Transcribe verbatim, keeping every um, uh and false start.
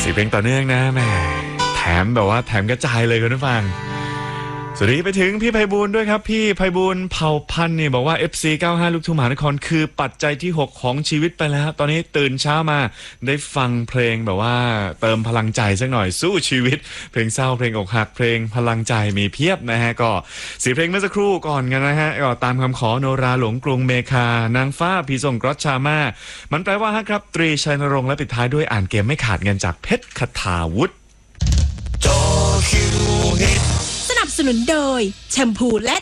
สี่เพลงต่อเนื่องนะแม่แถมแบบว่าแถมกระจายเลยคุณผู้ฟังสวัสดีไปถึงพี่ไพบูลย์ด้วยครับพี่ไพบูลย์เผ่าพันธุ์นี่บอกว่า เอฟ ซี เก้าสิบห้า ลูกทุ่งมหานครคือปัจจัยที่หกของชีวิตไปแล้วตอนนี้ตื่นเช้ามาได้ฟังเพลงแบบว่าเติมพลังใจสักหน่อยสู้ชีวิตเพลงเศร้าเพลงอกหักเพลงพลังใจมีเพียบนะฮะก็สี่เพลงเมื่อสักครู่ก่อนกันนะฮะก็ตามคำขอโนราหลงกรุงเมคานางฟ้าผีส่งกรอชชามามันแปลว่าครับตรีชัยนรงค์และปิดท้ายด้วยอ่านเกมไม่ขาดเงินจากเพชรคทาวุฒิสนับสนุนโดยแชมพูและ